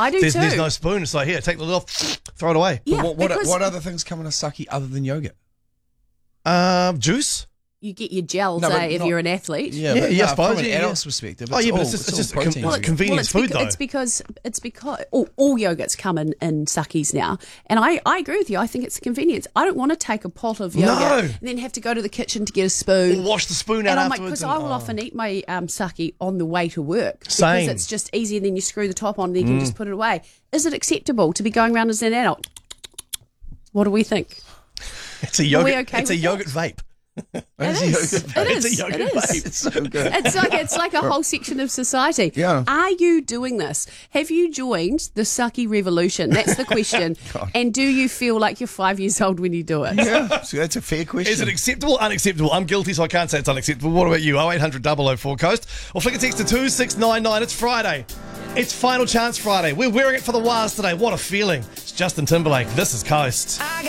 I do there's too. no spoon. It's like, here, take the lid off, throw it away. Yeah, What other things come in a sucky other than yogurt? Juice? you get your gels, No, but if not- you're an athlete. Yeah, Yeah, but yeah, I no, suppose, from an yeah, adult's perspective, Oh, yeah, but it's it's just all protein. like convenience food, though. It's because all yogurts come in suckies now, and I agree with you. I think it's convenience. I don't want to take a pot of yogurt No. and then have to go to the kitchen to get a spoon. Or wash the spoon out And I'm like, afterwards. because I will often eat my sake on the way to work. Same. Because it's just easy, and then you screw the top on and then you can just put it away. Is it acceptable to be going around as an adult? What do we think? It's a yogurt. Are we okay It's a with yogurt vape. It is. It's a yogurt vape. It's so good. It's like a whole section of society. Yeah. Are you doing this? Have you joined the sucky revolution? That's the question. And do you feel like you're 5 years old when you do it? Yeah, so that's a fair question. Is it acceptable? Unacceptable? I'm guilty, so I can't say it's unacceptable. What about you? 0800 004 Coast. Or flick a text to 2699. It's Friday. It's Final Chance Friday. We're wearing it for the Waz today. What a feeling. It's Justin Timberlake. This is Coast.